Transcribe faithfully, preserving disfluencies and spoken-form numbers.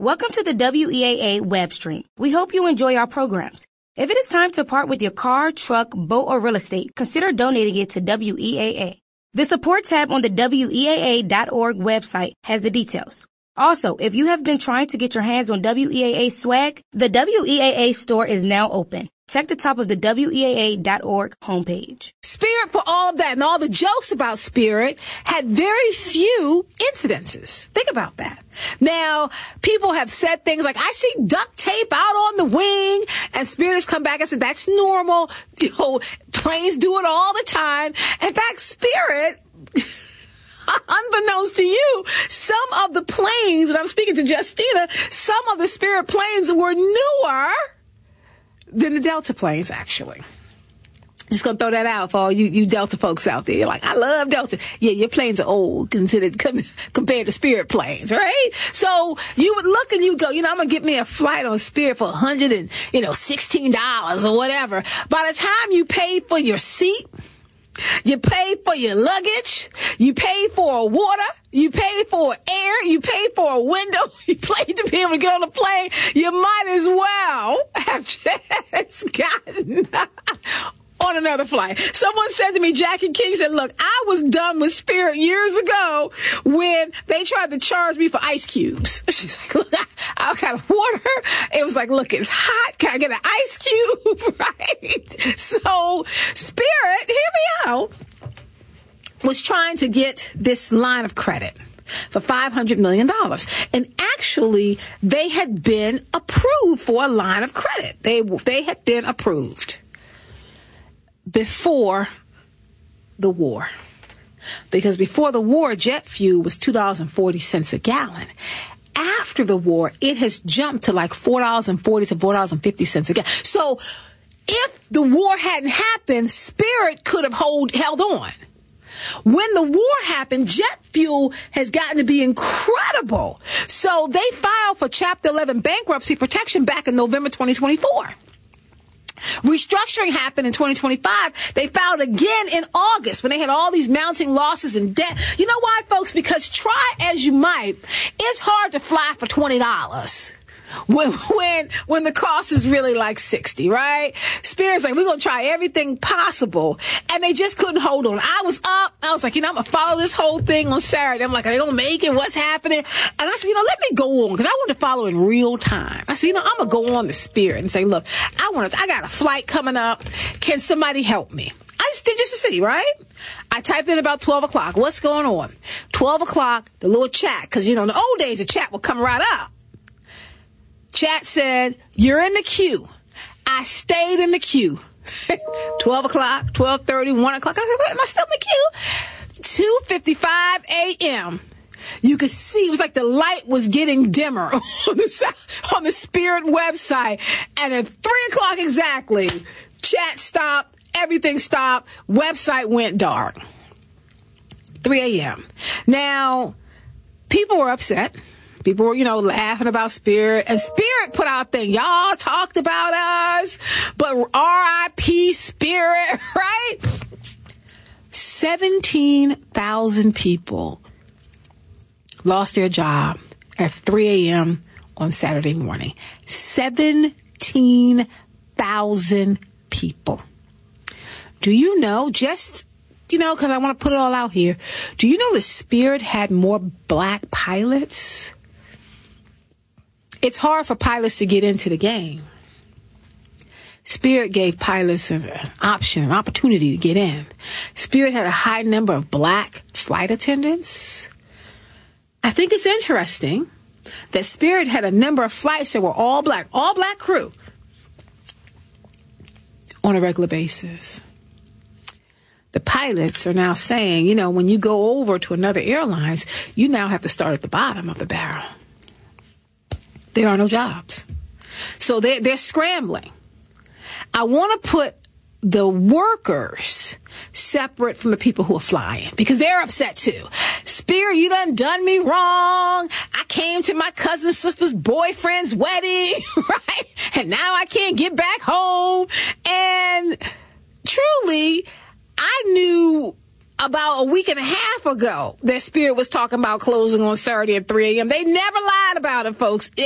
Welcome to the W E A A web stream. We hope you enjoy our programs. If it is time to part with your car, truck, boat, or real estate, consider donating it to W E A A. The support tab on the W E A A dot org website has the details. Also, if you have been trying to get your hands on W E A A swag, the W E A A store is now open. Check the top of the W E A A dot org homepage. Spirit, for all of that and all the jokes about Spirit, had very few incidences. Think about that. Now, people have said things like, I see duct tape out on the wing, and Spirit has come back and said, that's normal. You know, planes do it all the time. In fact, Spirit, unbeknownst to you, some of the planes, and I'm speaking to Justina, some of the Spirit planes were newer than the Delta planes, actually. Just gonna throw that out for all you, you Delta folks out there. You're like, I love Delta. Yeah, your planes are old considered compared to Spirit planes, right? So you would look and you go, you know, I'm gonna get me a flight on Spirit for a hundred and you know sixteen dollars or whatever. By the time you pay for your seat, you pay for your luggage, you pay for water, you pay for air, you pay for a window, you pay to be able to get on the plane, you might as well have just gotten on another flight. Someone said to me, Jackie King said, look, I was done with Spirit years ago when they tried to charge me for ice cubes. She's like, look, I, I got water. It was like, look, it's hot. Can I get an ice cube? Right? So Spirit, hear me out, was trying to get this line of credit for five hundred million dollars. And actually, they had been approved for a line of credit. They, they had been approved before the war. Because before the war, jet fuel was two dollars and forty cents a gallon. After the war, it has jumped to like four dollars and forty to four dollars and fifty cents a gallon. So if the war hadn't happened, Spirit could have hold, held on. When the war happened, jet fuel has gotten to be incredible. So they filed for Chapter eleven bankruptcy protection back in November twenty twenty-four. Restructuring happened in twenty twenty-five. They filed again in August when they had all these mounting losses and debt. You know why, folks? Because try as you might, it's hard to fly for twenty dollars. When, when, when the cost is really like sixty, right? Spirit's like, we're going to try everything possible. And they just couldn't hold on. I was up. I was like, you know, I'm going to follow this whole thing on Saturday. I'm like, are they going to make it? What's happening? And I said, you know, let me go on because I want to follow in real time. I said, you know, I'm going to go on the Spirit and say, look, I want to, I got a flight coming up. Can somebody help me? I just did just to see, right? I typed in about twelve o'clock. What's going on? twelve o'clock, the little chat. Because, you know, in the old days, the chat would come right up. Chat said, you're in the queue. I stayed in the queue. twelve o'clock, twelve thirty, one o'clock. I said, wait, am I still in the queue? two fifty-five a.m. You could see, it was like the light was getting dimmer on the, on the Spirit website. And at three o'clock exactly, chat stopped, everything stopped, website went dark. three a.m. Now, people were upset. People were, you know, laughing about Spirit. And Spirit put out a thing. Y'all talked about us, but R I P Spirit, right? seventeen thousand people lost their job at three a.m. on Saturday morning. seventeen thousand people. Do you know, just, you know, because I want to put it all out here, do you know that Spirit had more black pilots? It's hard for pilots to get into the game. Spirit gave pilots an option, an opportunity to get in. Spirit had a high number of black flight attendants. I think it's interesting that Spirit had a number of flights that were all black, all black crew on a regular basis. The pilots are now saying, you know, when you go over to another airlines, you now have to start at the bottom of the barrel. There are no jobs. So they're, they're scrambling. I want to put the workers separate from the people who are flying because they're upset too. Spirit, you done done me wrong. I came to my cousin's sister's boyfriend's wedding, right? And now I can't get back home. And truly, I knew about a week and a half ago that Spirit was talking about closing on Saturday at three a.m. They never lied about it, folks.